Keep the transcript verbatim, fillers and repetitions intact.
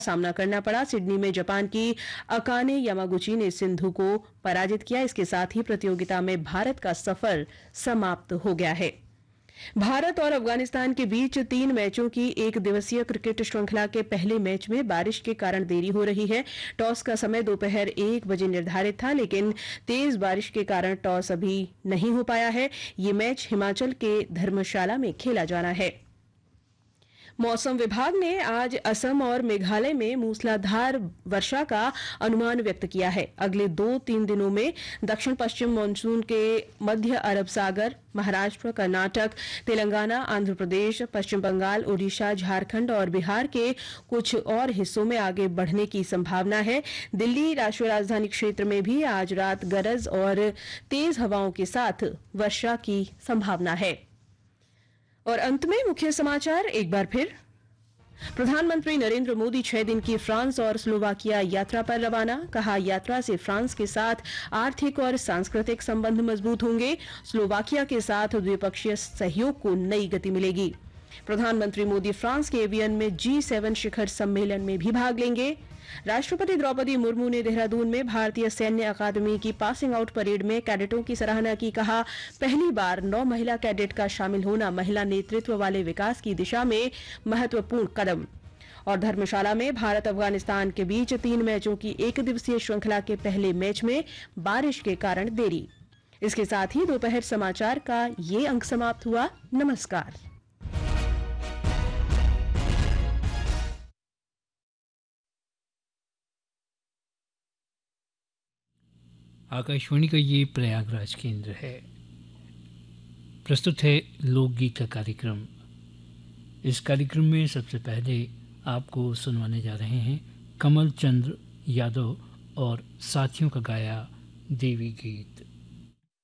सामना करना पड़ा। सिडनी में जापान की अकाने यामागुची ने सिंधु को पराजित किया। इसके साथ ही प्रतियोगिता में भारत का सफर समाप्त हो गया है। भारत और अफगानिस्तान के बीच तीन मैचों की एक दिवसीय क्रिकेट श्रृंखला के पहले मैच में बारिश के कारण देरी हो रही है। टॉस का समय दोपहर एक बजे निर्धारित था, लेकिन तेज बारिश के कारण टॉस अभी नहीं हो पाया है। ये मैच हिमाचल के धर्मशाला में खेला जाना है। मौसम विभाग ने आज असम और मेघालय में मूसलाधार वर्षा का अनुमान व्यक्त किया है। अगले दो तीन दिनों में दक्षिण पश्चिम मानसून के मध्य अरब सागर, महाराष्ट्र, कर्नाटक, तेलंगाना, आंध्र प्रदेश, पश्चिम बंगाल, ओडिशा, झारखंड और बिहार के कुछ और हिस्सों में आगे बढ़ने की संभावना है। दिल्ली राष्ट्रीय राजधानी क्षेत्र में भी आज रात गरज और तेज हवाओं के साथ वर्षा की संभावना है। और अंत में मुख्य समाचार एक बार फिर। प्रधानमंत्री नरेंद्र मोदी छह दिन की फ्रांस और स्लोवाकिया यात्रा पर रवाना। कहा, यात्रा से फ्रांस के साथ आर्थिक और सांस्कृतिक संबंध मजबूत होंगे। स्लोवाकिया के साथ द्विपक्षीय सहयोग को नई गति मिलेगी। प्रधानमंत्री मोदी फ्रांस के एवियन में जी सेवन शिखर सम्मेलन में भी भाग लेंगे। राष्ट्रपति द्रौपदी मुर्मू ने देहरादून में भारतीय सैन्य अकादमी की पासिंग आउट परेड में कैडेटों की सराहना की। कहा, पहली बार नौ महिला कैडेट का शामिल होना महिला नेतृत्व वाले विकास की दिशा में महत्वपूर्ण कदम। और धर्मशाला में भारत अफगानिस्तान के बीच तीन मैचों की एक दिवसीय श्रृंखला के पहले मैच में बारिश के कारण देरी। इसके साथ ही दोपहर समाचार का ये अंक समाप्त हुआ। नमस्कार। आकाशवाणी का ये प्रयागराज केंद्र है। प्रस्तुत है लोकगीत का कार्यक्रम। इस कार्यक्रम में सबसे पहले आपको सुनवाने जा रहे हैं कमल चंद्र यादव और साथियों का गाया देवी गीत।